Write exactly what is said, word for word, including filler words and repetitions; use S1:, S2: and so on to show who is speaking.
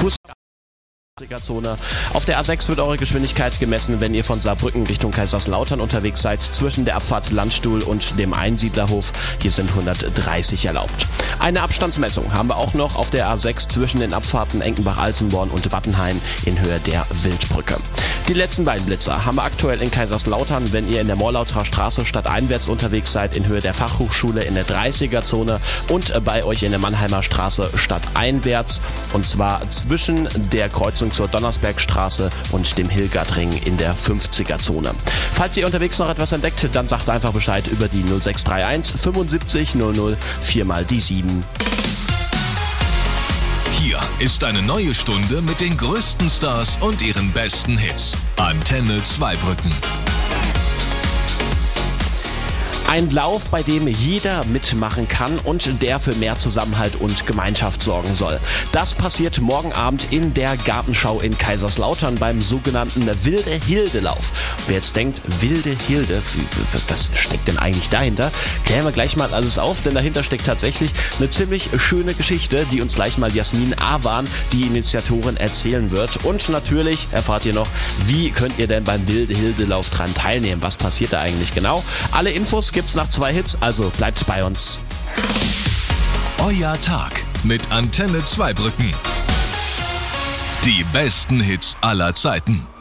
S1: Fuß Zone. Auf der A sechs wird eure Geschwindigkeit gemessen, wenn ihr von Saarbrücken Richtung Kaiserslautern unterwegs seid, zwischen der Abfahrt Landstuhl und dem Einsiedlerhof. Hier sind hundertdreißig erlaubt. Eine Abstandsmessung haben wir auch noch auf der A sechs zwischen den Abfahrten Enkenbach-Alzenborn und Wattenheim in Höhe der Wildbrücke. Die letzten beiden Blitzer haben wir aktuell in Kaiserslautern, wenn ihr in der Morlauterer Straße stadteinwärts unterwegs seid, in Höhe der Fachhochschule in der dreißiger Zone und bei euch in der Mannheimer Straße stadteinwärts, und zwar zwischen der Kreuzung zur Donnersbergstraße und dem Hilgertring in der fünfziger Zone. Falls ihr unterwegs noch etwas entdeckt, dann sagt einfach Bescheid über die null sechs drei eins fünfundsiebzig null null vier mal die sieben.
S2: Hier ist eine neue Stunde mit den größten Stars und ihren besten Hits. Antenne Zweibrücken.
S1: Ein Lauf, bei dem jeder mitmachen kann und der für mehr Zusammenhalt und Gemeinschaft sorgen soll. Das passiert morgen Abend in der Gartenschau in Kaiserslautern beim sogenannten Wilde Hilde-Lauf. Wer jetzt denkt, Wilde Hilde, was steckt denn eigentlich dahinter? Klären wir gleich mal alles auf, denn dahinter steckt tatsächlich eine ziemlich schöne Geschichte, die uns gleich mal Jasmin Awan, die Initiatorin, erzählen wird. Und natürlich erfahrt ihr noch, wie könnt ihr denn beim Wilde Hilde-Lauf dran teilnehmen? Was passiert da eigentlich genau? Alle Infos gibt's nach zwei Hits, also bleibt bei uns.
S2: Euer Tag mit Antenne Zweibrücken. Die besten Hits aller Zeiten.